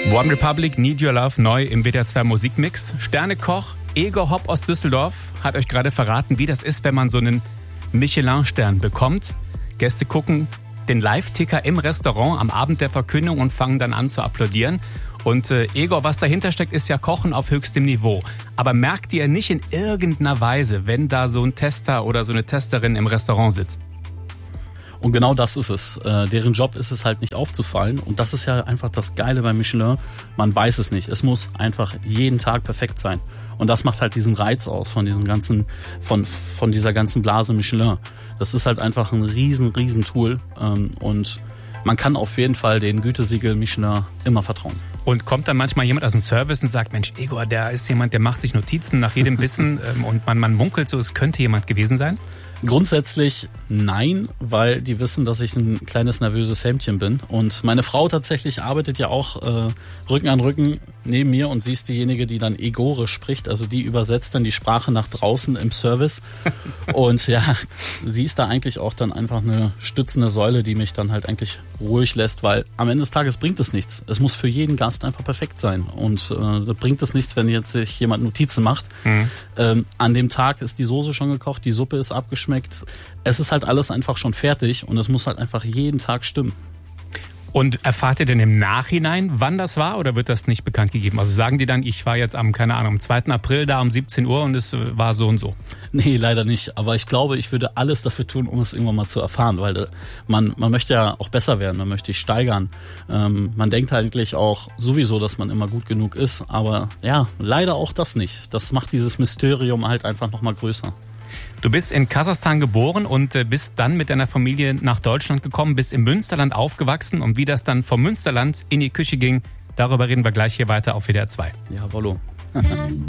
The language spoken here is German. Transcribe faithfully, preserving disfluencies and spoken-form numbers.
One Republic, Need Your Love, neu im W D R zwei Musikmix. Sternekoch Egor Hopp aus Düsseldorf hat euch gerade verraten, wie das ist, wenn man so einen Michelin-Stern bekommt. Gäste gucken den Live-Ticker im Restaurant am Abend der Verkündung und fangen dann an zu applaudieren. Und äh, Egor, was dahinter steckt, ist ja Kochen auf höchstem Niveau. Aber merkt ihr nicht in irgendeiner Weise, wenn da so ein Tester oder so eine Testerin im Restaurant sitzt? Und genau das ist es. Äh, deren Job ist es halt nicht aufzufallen. Und das ist ja einfach das Geile bei Michelin. Man weiß es nicht. Es muss einfach jeden Tag perfekt sein. Und das macht halt diesen Reiz aus von diesem ganzen, von, von dieser ganzen Blase Michelin. Das ist halt einfach ein riesen, riesen Tool. Ähm, und man kann auf jeden Fall den Gütesiegel Michelin immer vertrauen. Und kommt dann manchmal jemand aus dem Service und sagt, Mensch, Egor, der ist jemand, der macht sich Notizen nach jedem Bissen ähm, und man, man munkelt so, es könnte jemand gewesen sein? Grundsätzlich nein, weil die wissen, dass ich ein kleines nervöses Hämtchen bin. Und meine Frau tatsächlich arbeitet ja auch äh, Rücken an Rücken neben mir und sie ist diejenige, die dann Egore spricht. Also die übersetzt dann die Sprache nach draußen im Service. Und ja, sie ist da eigentlich auch dann einfach eine stützende Säule, die mich dann halt eigentlich ruhig lässt, weil am Ende des Tages bringt es nichts. Es muss für jeden Gast einfach perfekt sein. Und äh, da bringt es nichts, wenn jetzt sich jemand Notizen macht. Mhm. Ähm, an dem Tag ist die Soße schon gekocht, die Suppe ist abgeschmeckt. Es ist halt alles einfach schon fertig und es muss halt einfach jeden Tag stimmen. Und erfahrt ihr denn im Nachhinein, wann das war, oder wird das nicht bekannt gegeben? Also sagen die dann, ich war jetzt am, keine Ahnung, am zweiten April da um siebzehn Uhr und es war so und so? Nee, leider nicht. Aber ich glaube, ich würde alles dafür tun, um es irgendwann mal zu erfahren, weil man, man möchte ja auch besser werden, man möchte sich steigern. Ähm, man denkt eigentlich auch sowieso, dass man immer gut genug ist, aber ja, leider auch das nicht. Das macht dieses Mysterium halt einfach nochmal größer. Du bist in Kasachstan geboren und bist dann mit deiner Familie nach Deutschland gekommen, bist im Münsterland aufgewachsen und wie das dann vom Münsterland in die Küche ging, darüber reden wir gleich hier weiter auf W D R zwei. Jawollo.